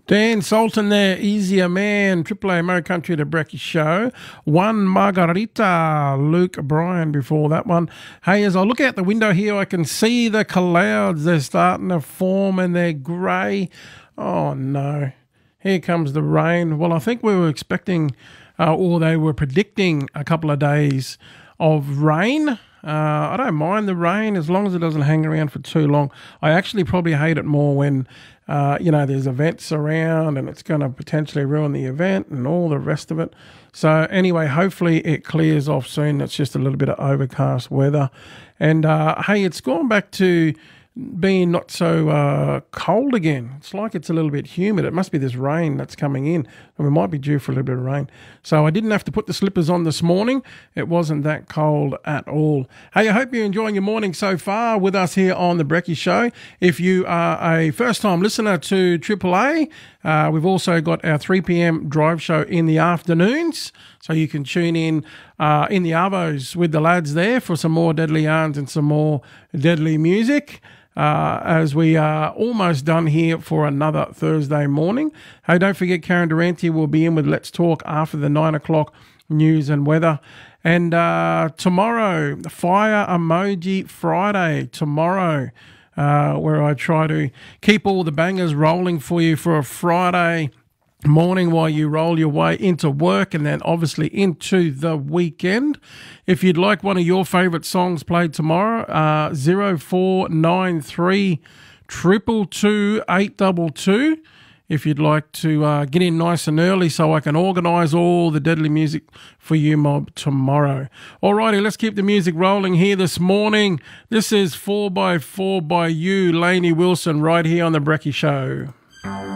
Dan Sultan there, Easier Man, Triple A Mo Country to Brecky Show. One Margarita, Luke Bryan before that one. Hey, as I look out the window here, I can see the clouds. They're starting to form and they're grey. Oh, no. Here comes the rain. Well, I think we were expecting, or they were predicting a couple of days of rain. I don't mind the rain as long as it doesn't hang around for too long. I actually probably hate it more when, there's events around and it's going to potentially ruin the event and all the rest of it. So anyway, hopefully it clears off soon. It's just a little bit of overcast weather. And hey, it's gone back to being not so cold again. It's like it's a little bit humid. It must be this rain that's coming in, and we might be due for a little bit of rain. So I didn't have to put the slippers on this morning. It wasn't that cold at all. Hey, I hope you're enjoying your morning so far with us here on the Brecky Show. If you are a first-time listener to Triple A, we've also got our 3 p.m. drive show in the afternoons, so you can tune in the arvos with the lads there for some more deadly yarns and some more deadly music. As we are almost done here for another Thursday morning. Hey, don't forget Karen Durante will be in with Let's Talk after the 9 o'clock news and weather. And tomorrow, Fire Emoji Friday, tomorrow, where I try to keep all the bangers rolling for you for a Friday morning while you roll your way into work and then obviously into the weekend. If you'd like one of your favourite songs played tomorrow, 0493 222 822. If you'd like to get in nice and early so I can organise all the deadly music for you mob tomorrow. Alrighty, let's keep the music rolling here this morning. This is 4x4 by you, Lainey Wilson, right here on the Brecky Show.